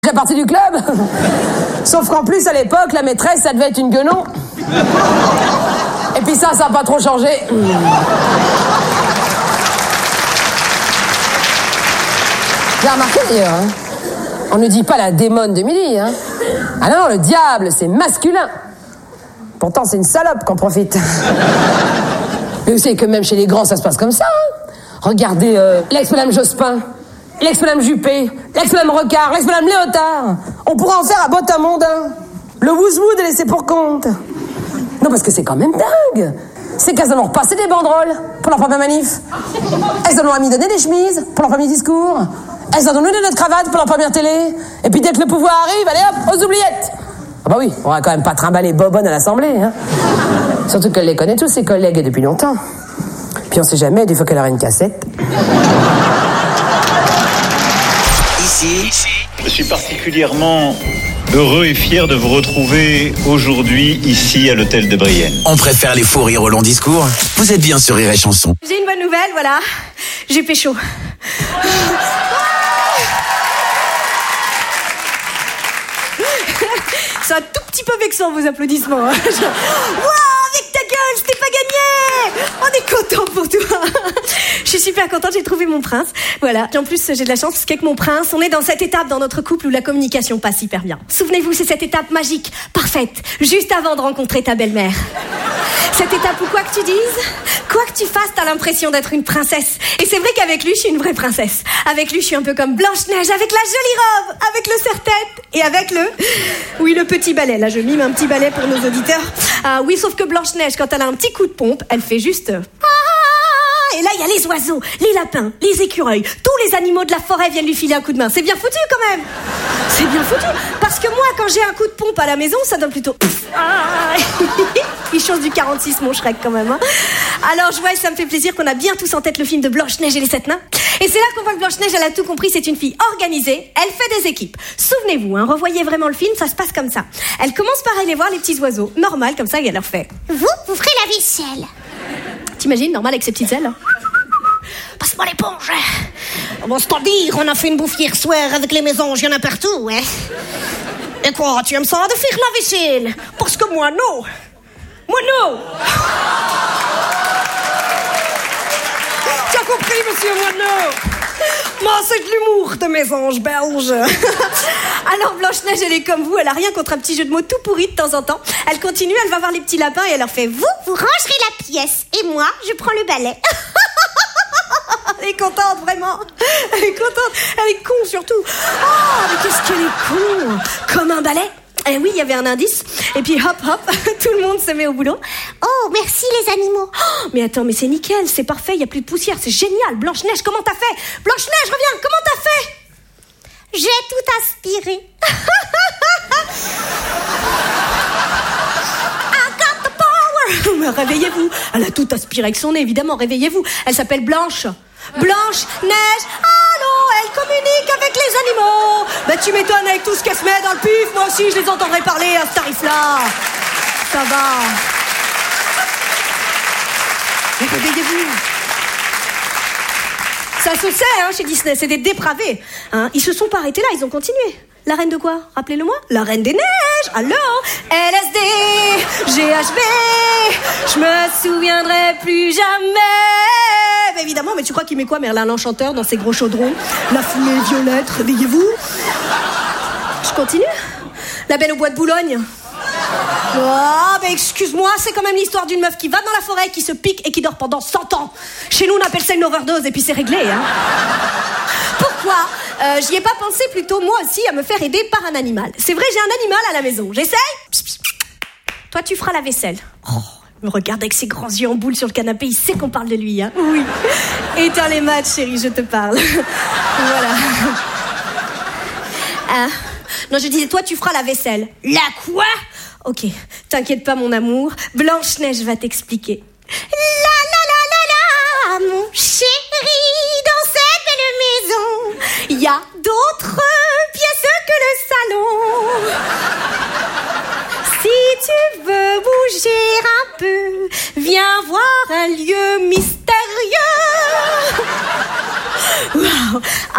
J'ai partie du club. Sauf qu'en plus, à l'époque, la maîtresse, ça devait être une guenon. Et puis ça n'a pas trop changé. J'ai remarqué d'ailleurs, hein. On ne dit pas la démone de midi, hein. Ah non, le diable, c'est masculin. Pourtant, c'est une salope qu'on profite. Mais vous savez que même chez les grands, ça se passe comme ça, hein. Regardez l'ex-madame Jospin, l'ex-madame Juppé, l'ex-madame Recard, l'ex-madame Léotard. On pourra en faire à botte à mondain. Le wouzwoud est laissé pour compte. Non, parce que c'est quand même dingue. C'est qu'elles en ont repassé des banderoles pour leur première manif. Elles en ont mis donner des chemises pour leur premier discours. Elles en ont donné notre cravate pour leur première télé. Et puis dès que le pouvoir arrive, allez hop, aux oubliettes. Ah bah oui, on va quand même pas trimballer Bobonne à l'Assemblée, hein. Surtout qu'elle les connaît tous, ses collègues, depuis longtemps. Puis on sait jamais, des fois qu'elle aura une cassette. Ici, je suis particulièrement heureux et fier de vous retrouver aujourd'hui ici à l'hôtel de Brienne. On préfère les faux rires au long discours. Vous êtes bien sur Rire et Chanson. J'ai une bonne nouvelle, voilà. J'ai pécho. C'est un tout petit peu vexant vos applaudissements. Waouh, avec ta gueule, c'était pas gagné. On est content pour toi. Je suis super contente, j'ai trouvé mon prince. Voilà. En plus, j'ai de la chance parce qu'avec mon prince, on est dans cette étape dans notre couple où la communication passe hyper bien. Souvenez-vous, c'est cette étape magique, parfaite, juste avant de rencontrer ta belle-mère. Cette étape où quoi que tu dises, quoi que tu fasses, t'as l'impression d'être une princesse. Et c'est vrai qu'avec lui, je suis une vraie princesse. Avec lui, je suis un peu comme Blanche-Neige, avec la jolie robe, avec le serre-tête et avec le petit balai. Là, je mime un petit balai pour nos auditeurs. Ah oui, sauf que Blanche-Neige, quand elle a un petit coup de pompe, elle fait juste... Et là, il y a les oiseaux, les lapins, les écureuils. Tous les animaux de la forêt viennent lui filer un coup de main. C'est bien foutu, quand même. C'est bien foutu. Parce que moi, quand j'ai un coup de pompe à la maison, ça donne plutôt... Il change du 46, mon Shrek, quand même. Hein. Alors, je vois, ça me fait plaisir qu'on a bien tous en tête le film de Blanche-Neige et les 7 nains. Et c'est là qu'on voit que Blanche-Neige, elle a tout compris. C'est une fille organisée. Elle fait des équipes. Souvenez-vous, hein, revoyez vraiment le film, ça se passe comme ça. Elle commence par aller voir les petits oiseaux. Normal, comme ça, et elle leur fait... Vous ferez la vaisselle. T'imagines, normal, avec ses petites ailes. Passe-moi l'éponge. Bon, c'est-à-dire, on a fait une bouffe hier soir avec les mésanges, il y en a partout, hein. Et quoi, tu aimes ça de faire la vaisselle? Parce que moi, non. Moi, non. Tu as compris, monsieur, moi, non. Moi, c'est de l'humour de mésanges belges. Alors, Blanche-Neige, elle est comme vous, elle a rien contre un petit jeu de mots tout pourri de temps en temps. Elle continue, elle va voir les petits lapins et elle leur fait... Vous rangerez la pièce et moi, je prends le balai. Elle est contente, vraiment. Elle est contente. Elle est con, surtout. Oh, mais qu'est-ce qu'elle est con. Comme un balai. Eh oui, il y avait un indice. Et puis, hop, hop, tout le monde se met au boulot. Oh, merci les animaux. Oh, mais attends, mais c'est nickel, c'est parfait, il n'y a plus de poussière, c'est génial. Blanche-Neige, comment t'as fait? Blanche-Neige, reviens, comment t'as fait? J'ai tout aspiré. I got the power. Mais réveillez-vous. Elle a tout aspiré avec son nez, évidemment, réveillez-vous. Elle s'appelle Blanche. Blanche-Neige. Allô, elle communique avec les animaux. Bah tu m'étonnes avec tout ce qu'elle se met dans le pif. Moi aussi, je les entendrai parler à ce tarif-là. Ça va. Mais réveillez-vous. Ça se sait, hein, chez Disney, c'est des dépravés. Hein, ils se sont pas arrêtés là, ils ont continué. La reine de quoi? Rappelez-le-moi. La reine des neiges. Allô? LSD, GHB, je me souviendrai plus jamais. Mais évidemment, mais tu crois qu'il met quoi, Merlin l'Enchanteur, dans ses gros chaudrons? La fumée violette, réveillez-vous. Je continue. La Belle au bois de Boulogne. Oh, ben excuse-moi, c'est quand même l'histoire d'une meuf qui va dans la forêt, qui se pique et qui dort pendant 100 ans. Chez nous, on appelle ça une overdose et puis c'est réglé, hein. Pourquoi j'y ai pas pensé plutôt, moi aussi, à me faire aider par un animal. C'est vrai, j'ai un animal à la maison. J'essaye. Toi, tu feras la vaisselle. Oh, il me regarde avec ses grands yeux en boule sur le canapé. Il sait qu'on parle de lui, hein. Oui. Éteins les matchs, chérie, je te parle. Voilà. Non, je disais, toi, tu feras la vaisselle. La quoi? Ok, t'inquiète pas, mon amour. Blanche-Neige va t'expliquer. La, mon chéri, dans cette belle maison, il y a d'autres pièces que le salon. Si tu veux bouger un peu, viens voir un lieu mystérieux.